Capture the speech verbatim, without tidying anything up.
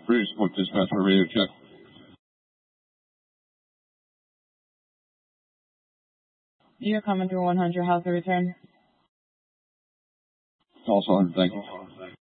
British Support Dispatch for radio check. You're coming through one hundred. How's the return? Also, thank you.